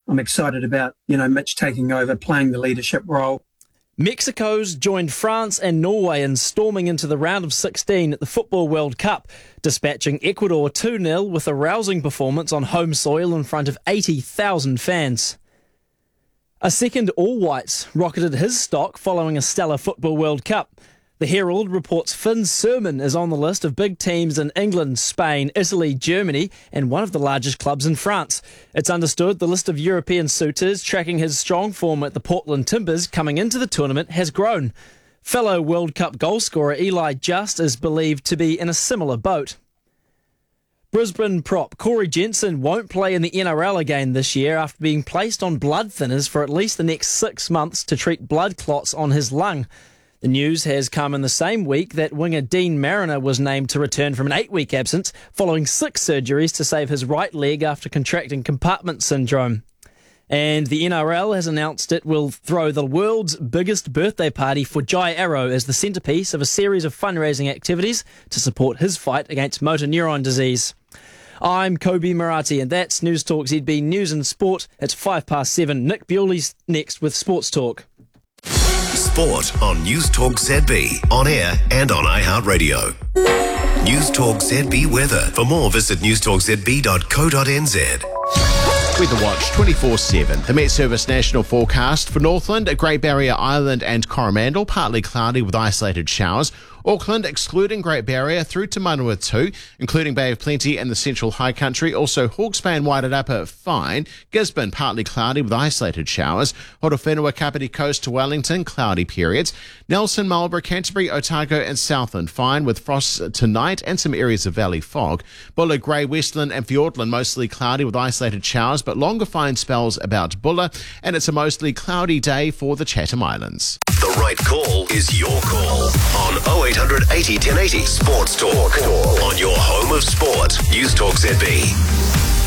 I'm excited about, Mitch taking over, playing the leadership role. Mexico's joined France and Norway in storming into the round of 16 at the Football World Cup, dispatching Ecuador 2-0 with a rousing performance on home soil in front of 80,000 fans. A second All Whites rocketed his stock following a stellar Football World Cup. The Herald reports Finn Surman is on the list of big teams in England, Spain, Italy, Germany, and one of the largest clubs in France. It's understood the list of European suitors tracking his strong form at the Portland Timbers coming into the tournament has grown. Fellow World Cup goalscorer Eli Just is believed to be in a similar boat. Brisbane prop Corey Jensen won't play in the NRL again this year after being placed on blood thinners for at least the next 6 months to treat blood clots on his lung. The news has come in the same week that winger Dean Mariner was named to return from an 8-week absence following 6 surgeries to save his right leg after contracting compartment syndrome. And the NRL has announced it will throw the world's biggest birthday party for Jai Arrow as the centrepiece of a series of fundraising activities to support his fight against motor neuron disease. I'm Kobe Marathi, and that's News Talk ZB News and Sport. It's 7:05. Nick Bewley's next with Sports Talk. Sport on News Talk ZB, on air and on iHeartRadio. News Talk ZB weather. For more, visit newstalkzb.co.nz. Weather Watch 24/7. The Met Service national forecast for Northland, Great Barrier Island and Coromandel, partly cloudy with isolated showers. Auckland, excluding Great Barrier, through to Manawatu, including Bay of Plenty and the Central High Country. Also, Hawke's Bay and Wairarapa, fine. Gisborne, partly cloudy with isolated showers. Horowhenua, Kapiti Coast to Wellington, cloudy periods. Nelson, Marlborough, Canterbury, Otago and Southland, fine with frost tonight and some areas of valley fog. Bulla, Grey, Westland and Fiordland, mostly cloudy with isolated showers, but longer fine spells about Bulla, and it's a mostly cloudy day for the Chatham Islands. The right call is your call on 0800 80 1080 Sports Talk. On your home of sport, News Talk ZB.